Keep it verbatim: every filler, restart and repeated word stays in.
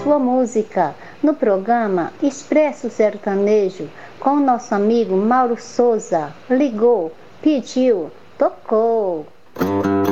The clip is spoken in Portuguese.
sua música no programa Expresso Sertanejo com o nosso amigo Mauro Souza. Ligou, pediu, tocou.